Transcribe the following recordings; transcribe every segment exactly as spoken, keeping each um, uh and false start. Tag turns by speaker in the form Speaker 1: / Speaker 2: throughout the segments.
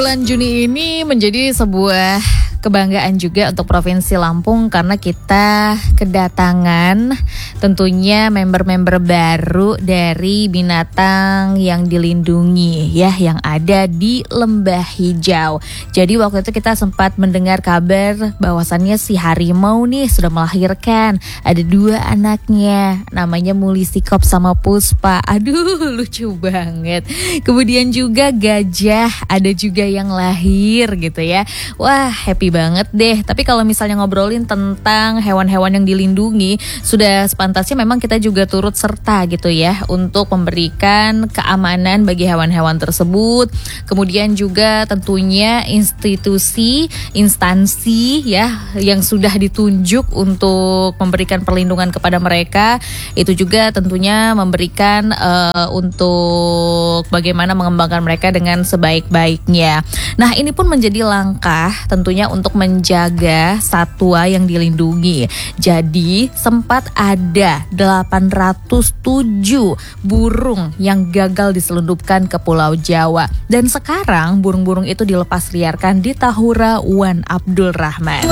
Speaker 1: Bulan Juni ini menjadi sebuah kebanggaan juga untuk Provinsi Lampung karena kita kedatangan tentunya member-member baru dari binatang yang dilindungi ya, yang ada di Lembah Hijau. Jadi waktu itu kita sempat mendengar kabar bahwasannya si harimau nih sudah melahirkan, ada dua anaknya, namanya Mulisikop sama Puspa. Aduh, lucu banget. Kemudian juga gajah ada juga yang lahir gitu ya. Wah, happy banget deh. Tapi kalau misalnya ngobrolin tentang hewan-hewan yang dilindungi, sudah sepantasnya memang kita juga turut serta gitu ya untuk memberikan keamanan bagi hewan-hewan tersebut. Kemudian juga tentunya institusi, instansi ya yang sudah ditunjuk untuk memberikan perlindungan kepada mereka, itu juga tentunya memberikan uh, untuk bagaimana mengembangkan mereka dengan sebaik-baiknya. Nah, ini pun menjadi langkah tentunya untuk menjaga satwa yang dilindungi. Jadi sempat ada delapan ratus tujuh burung yang gagal diselundupkan ke Pulau Jawa. Dan sekarang burung-burung itu dilepas liarkan di Tahura Wan Abdul Rahman.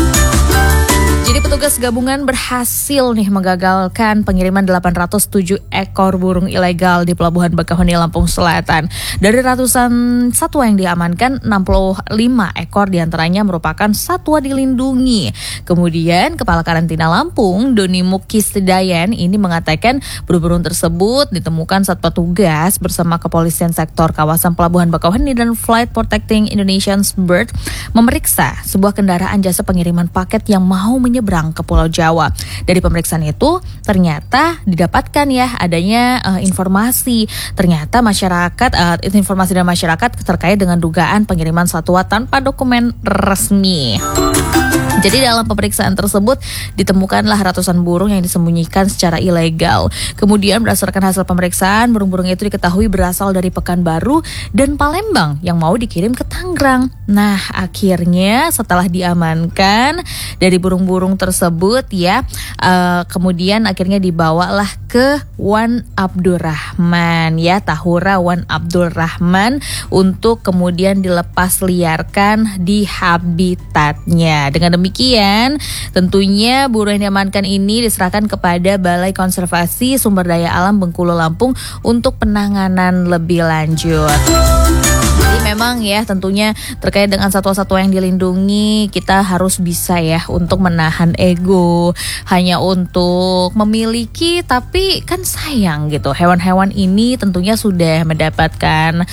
Speaker 1: Jadi petugas gabungan berhasil nih menggagalkan pengiriman delapan ratus tujuh ekor burung ilegal di Pelabuhan Bakahuni, Lampung Selatan. Dari ratusan satwa yang diamankan, enam puluh lima ekor diantaranya merupakan satwa dilindungi. Kemudian Kepala Karantina Lampung, Doni Mukisdayan, ini mengatakan burung-burung tersebut ditemukan saat petugas bersama Kepolisian Sektor Kawasan Pelabuhan Bakahuni dan Flight Protecting Indonesian's Bird memeriksa sebuah kendaraan jasa pengiriman paket yang mau menyeberang ke Pulau Jawa. Dari pemeriksaan itu ternyata didapatkan ya adanya uh, informasi. Ternyata masyarakat uh, informasi dari masyarakat terkait dengan dugaan pengiriman satwa tanpa dokumen resmi. Jadi dalam pemeriksaan tersebut ditemukanlah ratusan burung yang disembunyikan secara ilegal. Kemudian berdasarkan hasil pemeriksaan, burung-burung itu diketahui berasal dari Pekanbaru dan Palembang yang mau dikirim ke Tangerang. Nah, akhirnya setelah diamankan dari burung-burung tersebut ya, uh, kemudian akhirnya dibawalah ke Wan Abdul Rahman ya, Tahura Wan Abdul Rahman untuk kemudian dilepas liarkan di habitatnya. Dengan demikian, tentunya burung yang diamankan ini diserahkan kepada Balai Konservasi Sumber Daya Alam Bengkulu Lampung untuk penanganan lebih lanjut. Jadi memang ya tentunya terkait dengan satwa-satwa yang dilindungi, kita harus bisa ya untuk menahan ego hanya untuk memiliki, tapi kan sayang gitu. Hewan-hewan ini tentunya sudah mendapatkan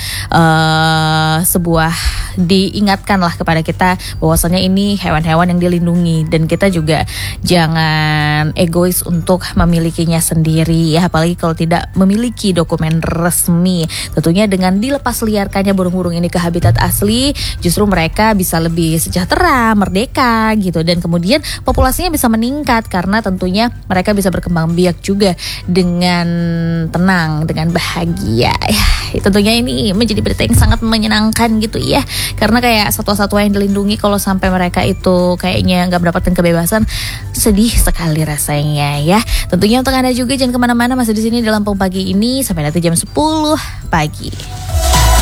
Speaker 1: uh, sebuah diingatkanlah kepada kita bahwasanya ini hewan-hewan yang dilindungi, dan kita juga jangan egois untuk memilikinya sendiri ya, apalagi kalau tidak memiliki dokumen resmi. Tentunya dengan dilepas liarkannya burung-burung ini ke habitat asli, justru mereka bisa lebih sejahtera, merdeka gitu, dan kemudian populasinya bisa meningkat karena tentunya mereka bisa berkembang biak juga dengan tenang, dengan bahagia ya. Tentunya ini menjadi berita yang sangat menyenangkan gitu ya, karena kayak satwa-satwa yang dilindungi kalau sampai mereka itu kayaknya nggak mendapatkan kebebasan, sedih sekali rasanya ya. Tentunya untuk Anda juga jangan kemana-mana, masih di sini di Lampung Pagi ini sampai nanti jam sepuluh pagi.